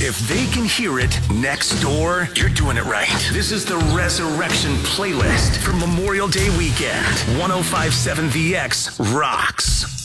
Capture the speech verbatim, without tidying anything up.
If they can hear it next door, you're doing it right. This is the Resurrection Playlist for Memorial Day weekend. one oh five point seven V X rocks.